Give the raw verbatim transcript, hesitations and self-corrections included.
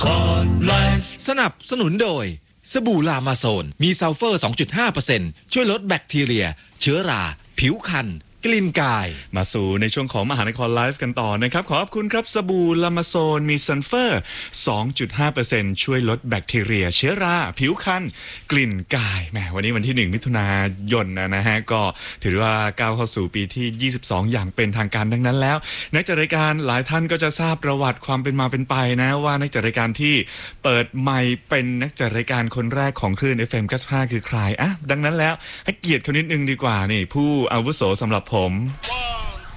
สนับสนุนโดยสบู่ลามาโซนมีซัลเฟอร์ สองจุดห้าเปอร์เซ็นต์ ช่วยลดแบคทีเรียเชื้อราผิวคันกลิ่นกายมาสู่ในช่วงของมหานครไลฟ์กันต่อนะครับขอบคุณครับสบู่ลามาโซนมีซัลเฟอร์ สองจุดห้าเปอร์เซ็นต์ ช่วยลดแบคทีเรียเชื้อราผิวคันกลิ่นกายแหมวันนี้วันที่หนึ่งมิถุนายนนะฮะก็ถือว่าก้าวเข้าสู่ปีที่ยี่สิบสองอย่างเป็นทางการดังนั้นแล้วนักจัดรายการหลายท่านก็จะทราบประวัติความเป็นมาเป็นไปนะว่านักจัดรายการที่เปิดไมค์เป็นนักจัดรายการคนแรกของคลื่น เอฟ เอ็ม เก้าสิบห้าคือใครอ่ะดังนั้นแล้วให้เกียรติเขานิดนึงดีกว่านี่ผู้อาวุโสสำหรับผม